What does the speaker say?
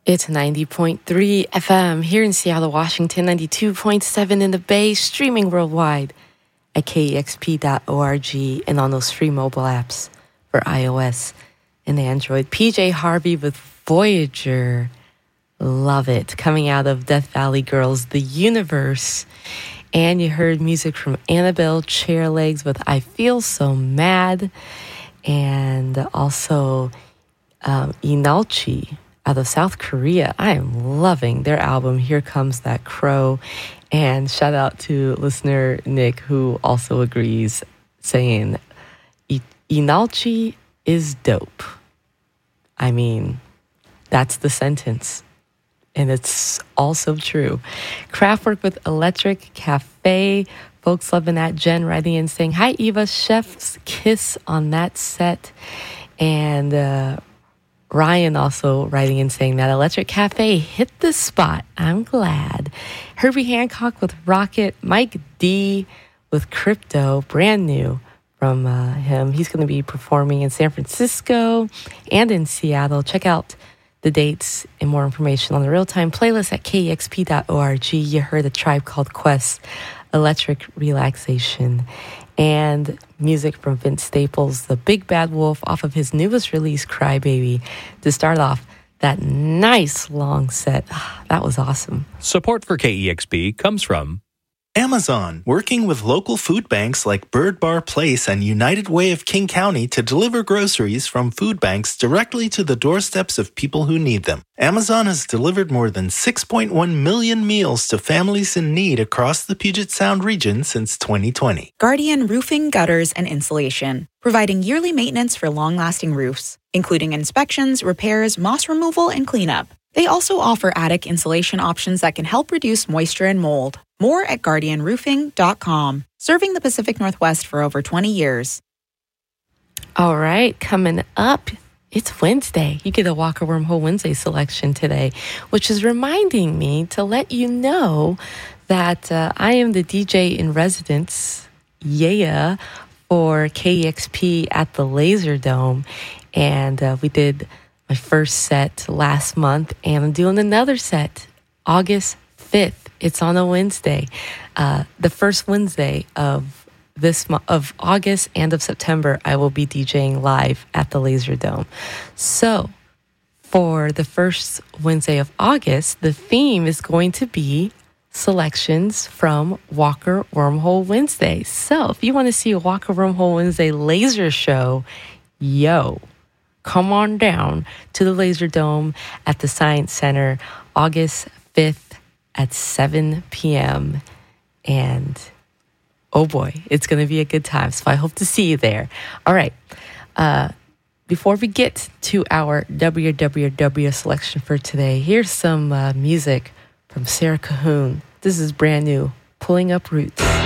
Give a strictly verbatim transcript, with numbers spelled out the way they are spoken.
It's ninety point three F M here in Seattle, Washington, ninety-two point seven in the Bay, streaming worldwide at K E X P dot org and on those free mobile apps for iOS and Android. P J Harvey with Voyager. Love it. Coming out of Death Valley Girls, The Universe. And you heard music from Annabelle Chairlegs with I Feel So Mad. And also um, Inalchi out of South Korea. I am loving their album, Here Comes That Crow. And shout out to listener Nick, who also agrees, saying, Inalchi is dope. I mean, that's the sentence. And it's also true. Kraftwerk with Electric Cafe. Folks loving that. Jen writing in saying, hi, Eva. Chef's kiss on that set. And uh, Ryan also writing in saying that Electric Cafe hit the spot. I'm glad. Herbie Hancock with Rocket. Mike D with Crypto. Brand new from uh, him. He's going to be performing in San Francisco and in Seattle. Check out the dates and more information on the real-time playlist at K E X P dot org. You heard A Tribe Called Quest, Electric Relaxation, and music from Vince Staples, The Big Bad Wolf, off of his newest release, Crybaby, to start off that nice long set. That was awesome. Support for K E X P comes from Amazon, working with local food banks like Bird Bar Place and United Way of King County to deliver groceries from food banks directly to the doorsteps of people who need them. Amazon has delivered more than six point one million meals to families in need across the Puget Sound region since twenty twenty. Guardian Roofing, Gutters, and Insulation, providing yearly maintenance for long-lasting roofs, including inspections, repairs, moss removal, and cleanup. They also offer attic insulation options that can help reduce moisture and mold. More at guardian roofing dot com. Serving the Pacific Northwest for over twenty years. All right, coming up, it's Wednesday. You get a Walker Wormhole Wednesday selection today, which is reminding me to let you know that uh, I am the D J in residence, yeah, for K E X P at the Laser Dome. And uh, we did my first set last month, and I'm doing another set August fifth. It's on a Wednesday, uh, the first Wednesday of this mo- of August and of September. I will be DJing live at the Laser Dome. So for the first Wednesday of August, the theme is going to be selections from Walker Wormhole Wednesday. So if you want to see a Walker Wormhole Wednesday laser show, yo, come on down to the Laser Dome at the Science Center August fifth at seven p.m. And oh boy, it's going to be a good time. So I hope to see you there. All right. Uh, before we get to our W W W selection for today, here's some uh, music from Sarah Cahoon. This is brand new, Pulling Up Roots.